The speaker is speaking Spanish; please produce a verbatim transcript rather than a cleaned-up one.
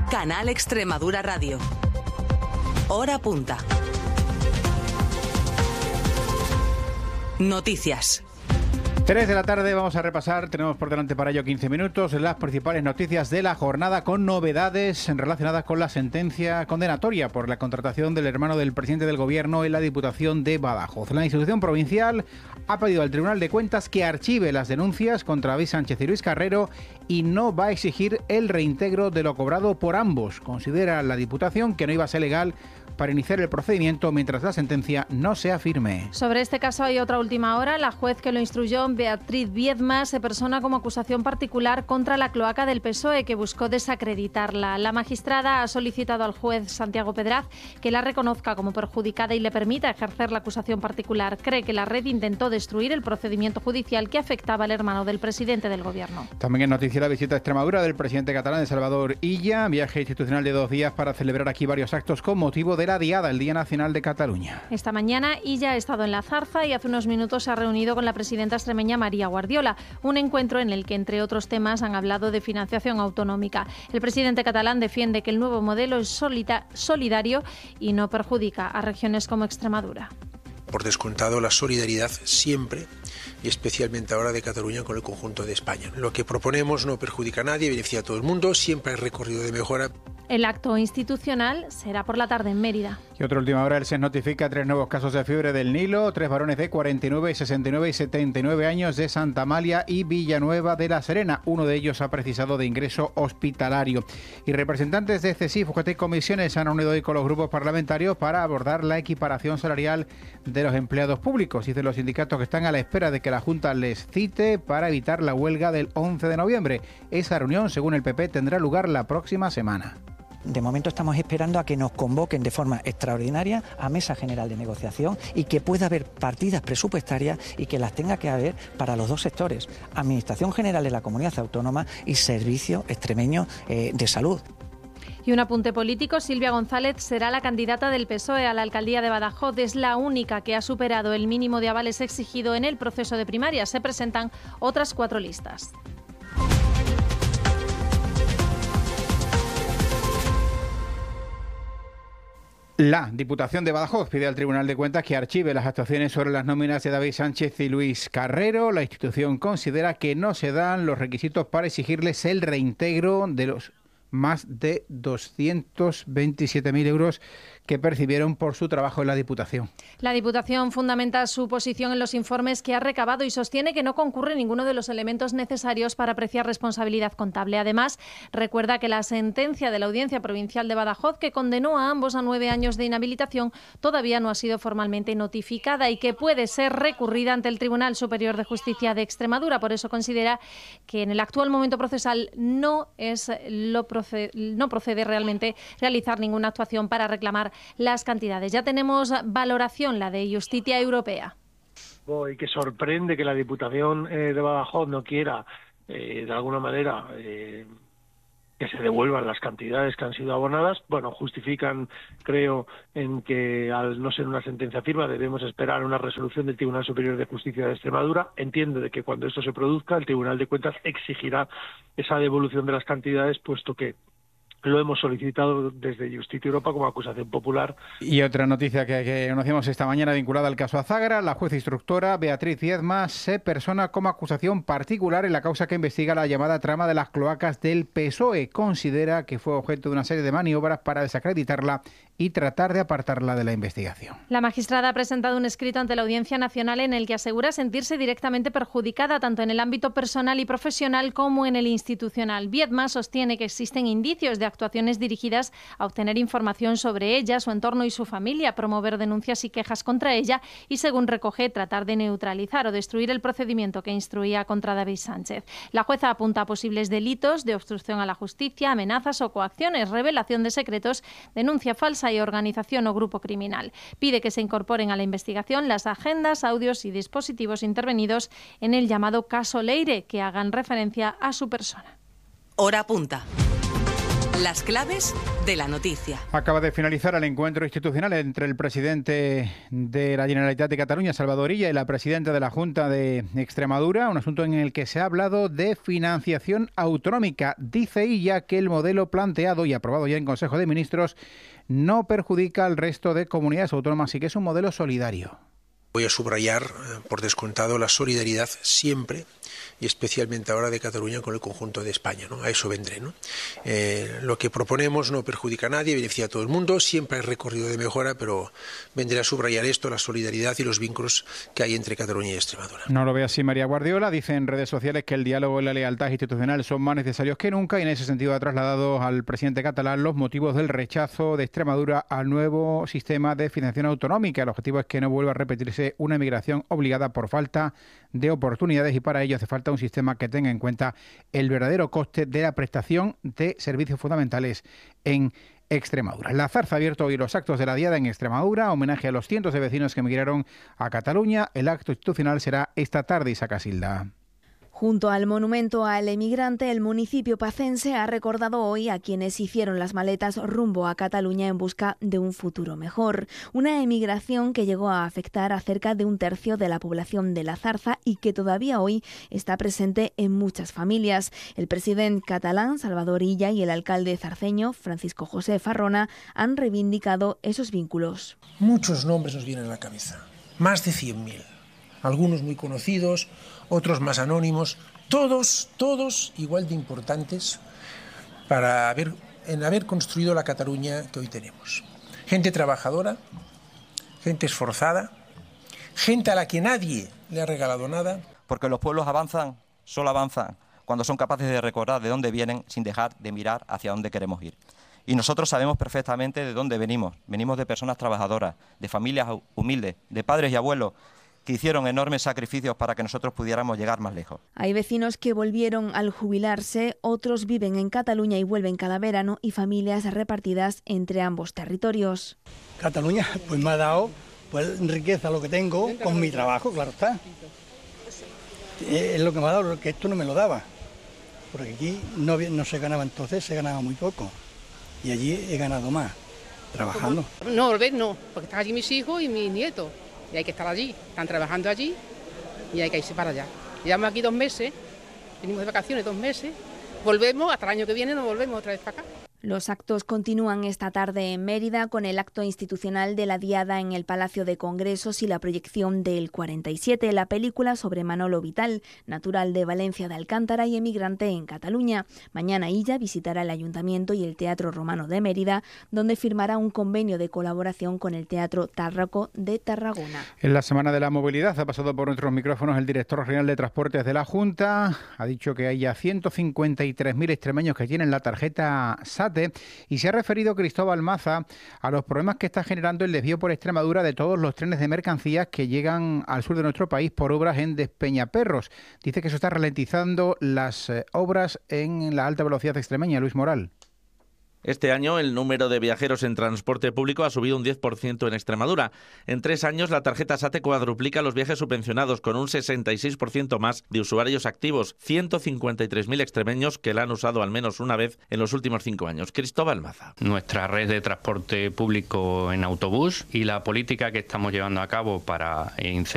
Canal Extremadura Radio. Hora punta. Noticias. tres de la tarde, vamos a repasar, tenemos por delante para ello quince minutos, las principales noticias de la jornada con novedades relacionadas con la sentencia condenatoria por la contratación del hermano del presidente del gobierno en la Diputación de Badajoz. La institución provincial ha pedido al Tribunal de Cuentas que archive las denuncias contra David Sánchez y Luis Carrero y no va a exigir el reintegro de lo cobrado por ambos. Considera la Diputación que no iba a ser legal para iniciar el procedimiento mientras la sentencia no sea firme. Sobre este caso hay otra última hora. La juez que lo instruyó, Beatriz Viedma, se persona como acusación particular contra la cloaca del P S O E, que buscó desacreditarla. La magistrada ha solicitado al juez Santiago Pedraz que la reconozca como perjudicada y le permita ejercer la acusación particular. Cree que la red intentó destruir el procedimiento judicial que afectaba al hermano del presidente del gobierno. También en noticia la visita a Extremadura del presidente catalán de Salvador Illa, viaje institucional de dos días para celebrar aquí varios actos con motivo de la Diada, el Día Nacional de Cataluña. Esta mañana Illa ha estado en La Zarza y hace unos minutos se ha reunido con la presidenta extremeña María Guardiola, un encuentro en el que, entre otros temas, han hablado de financiación autonómica. El presidente catalán defiende que el nuevo modelo es solidario y no perjudica a regiones como Extremadura. Por descontado, la solidaridad siempre, y especialmente ahora de Cataluña con el conjunto de España. Lo que proponemos no perjudica a nadie, beneficia a todo el mundo, siempre hay recorrido de mejora. El acto institucional será por la tarde en Mérida. Y otra última hora, el S E S notifica tres nuevos casos de fiebre del Nilo, tres varones de cuarenta y nueve, sesenta y nueve y setenta y nueve años de Santa Amalia y Villanueva de la Serena. Uno de ellos ha precisado de ingreso hospitalario. Y representantes de CESIF, U G T y comisiones se han reunido hoy con los grupos parlamentarios para abordar la equiparación salarial de los empleados públicos. Dicen los sindicatos que están a la espera de que la Junta les cite para evitar la huelga del once de noviembre. Esa reunión, según el P P, tendrá lugar la próxima semana. De momento estamos esperando a que nos convoquen de forma extraordinaria a Mesa General de Negociación y que pueda haber partidas presupuestarias y que las tenga que haber para los dos sectores, Administración General de la Comunidad Autónoma y Servicio Extremeño eh, de Salud. Y un apunte político, Silvia González será la candidata del P S O E a la alcaldía de Badajoz. Es la única que ha superado el mínimo de avales exigido en el proceso de primarias. Se presentan otras cuatro listas. La Diputación de Badajoz pide al Tribunal de Cuentas que archive las actuaciones sobre las nóminas de David Sánchez y Luis Carrero. La institución considera que no se dan los requisitos para exigirles el reintegro de los más de doscientos veintisiete mil euros que percibieron por su trabajo en la Diputación. La Diputación fundamenta su posición en los informes que ha recabado y sostiene que no concurre ninguno de los elementos necesarios para apreciar responsabilidad contable. Además, recuerda que la sentencia de la Audiencia Provincial de Badajoz, que condenó a ambos a nueve años de inhabilitación, todavía no ha sido formalmente notificada y que puede ser recurrida ante el Tribunal Superior de Justicia de Extremadura. Por eso considera que en el actual momento procesal no es lo procede, no procede realmente realizar ninguna actuación para reclamar las cantidades. Ya tenemos valoración, la de Justicia Europea. Y que sorprende que la Diputación eh, de Badajoz no quiera, eh, de alguna manera, eh, que se devuelvan las cantidades que han sido abonadas. Bueno, justifican, creo, en que al no ser una sentencia firme debemos esperar una resolución del Tribunal Superior de Justicia de Extremadura. Entiendo de que cuando esto se produzca, el Tribunal de Cuentas exigirá esa devolución de las cantidades, puesto que lo hemos solicitado desde Justicia Europa como acusación popular. Y otra noticia que, que conocimos esta mañana vinculada al caso Azágara, la jueza instructora Beatriz Viedma se persona como acusación particular en la causa que investiga la llamada trama de las cloacas del P S O E. Considera que fue objeto de una serie de maniobras para desacreditarla y tratar de apartarla de la investigación. La magistrada ha presentado un escrito ante la Audiencia Nacional en el que asegura sentirse directamente perjudicada tanto en el ámbito personal y profesional como en el institucional. Viedma sostiene que existen indicios de actuaciones dirigidas a obtener información sobre ella, su entorno y su familia, promover denuncias y quejas contra ella y, según recoge, tratar de neutralizar o destruir el procedimiento que instruía contra David Sánchez. La jueza apunta a posibles delitos de obstrucción a la justicia, amenazas o coacciones, revelación de secretos, denuncia falsa y organización o grupo criminal. Pide que se incorporen a la investigación las agendas, audios y dispositivos intervenidos en el llamado caso Leire, que hagan referencia a su persona. Hora punta. Las claves de la noticia. Acaba de finalizar el encuentro institucional entre el presidente de la Generalitat de Cataluña, Salvador Illa, y la presidenta de la Junta de Extremadura, un asunto en el que se ha hablado de financiación autonómica. Dice Illa que el modelo planteado y aprobado ya en Consejo de Ministros no perjudica al resto de comunidades autónomas y que es un modelo solidario. Voy a subrayar, por descontado, la solidaridad siempre y especialmente ahora de Cataluña con el conjunto de España, ¿no? A eso vendré, ¿no? Eh, lo que proponemos no perjudica a nadie, beneficia a todo el mundo, siempre hay recorrido de mejora, pero vendré a subrayar esto, la solidaridad y los vínculos que hay entre Cataluña y Extremadura. No lo ve así María Guardiola, dice en redes sociales que el diálogo y la lealtad institucional son más necesarios que nunca y en ese sentido ha trasladado al presidente catalán los motivos del rechazo de Extremadura al nuevo sistema de financiación autonómica. El objetivo es que no vuelva a repetirse una emigración obligada por falta de oportunidades y para ello hace falta un sistema que tenga en cuenta el verdadero coste de la prestación de servicios fundamentales en Extremadura. La zarza ha abierto hoy los actos de la Diada en Extremadura, homenaje a los cientos de vecinos que emigraron a Cataluña. El acto institucional será esta tarde, Isa Casilda. Junto al monumento al emigrante, el municipio pacense ha recordado hoy a quienes hicieron las maletas rumbo a Cataluña en busca de un futuro mejor. Una emigración que llegó a afectar a cerca de un tercio de la población de la Zarza y que todavía hoy está presente en muchas familias. El presidente catalán, Salvador Illa, y el alcalde zarceño, Francisco José Farrona, han reivindicado esos vínculos. Muchos nombres nos vienen a la cabeza, más de cien mil. Algunos muy conocidos, otros más anónimos, todos, todos igual de importantes para haber, en haber construido la Cataluña que hoy tenemos. Gente trabajadora, gente esforzada, gente a la que nadie le ha regalado nada. Porque los pueblos avanzan, solo avanzan cuando son capaces de recordar de dónde vienen sin dejar de mirar hacia dónde queremos ir. Y nosotros sabemos perfectamente de dónde venimos. Venimos de personas trabajadoras, de familias humildes, de padres y abuelos, que hicieron enormes sacrificios para que nosotros pudiéramos llegar más lejos. Hay vecinos que volvieron al jubilarse, otros viven en Cataluña y vuelven cada verano y familias repartidas entre ambos territorios. Cataluña pues me ha dado pues riqueza lo que tengo con mi trabajo, claro está. Es lo que me ha dado, lo que esto no me lo daba. Porque aquí no, no se ganaba entonces, se ganaba muy poco. Y allí he ganado más, trabajando. No, volver no, porque están allí mis hijos y mis nietos. Y hay que estar allí, están trabajando allí y hay que irse para allá. Llevamos aquí dos meses, venimos de vacaciones dos meses, volvemos, hasta el año que viene nos volvemos otra vez para acá. Los actos continúan esta tarde en Mérida con el acto institucional de la Diada en el Palacio de Congresos y la proyección del cuarenta y siete, la película sobre Manolo Vital, natural de Valencia de Alcántara y emigrante en Cataluña. Mañana Illa visitará el Ayuntamiento y el Teatro Romano de Mérida, donde firmará un convenio de colaboración con el Teatro Tárraco de Tarragona. En la Semana de la Movilidad ha pasado por nuestros micrófonos el director regional de Transportes de la Junta. Ha dicho que hay ya ciento cincuenta y tres mil extremeños que tienen la tarjeta S A T y se ha referido Cristóbal Maza a los problemas que está generando el desvío por Extremadura de todos los trenes de mercancías que llegan al sur de nuestro país por obras en Despeñaperros. Dice que eso está ralentizando las eh, obras en la alta velocidad extremeña. Luis Moral. Este año el número de viajeros en transporte público ha subido un diez por ciento en Extremadura. En tres años la tarjeta S A T cuadruplica los viajes subvencionados con un sesenta y seis por ciento más de usuarios activos, ciento cincuenta y tres mil extremeños que la han usado al menos una vez en los últimos cinco años. Cristóbal Maza. Nuestra red de transporte público en autobús y la política que estamos llevando a cabo para incentivar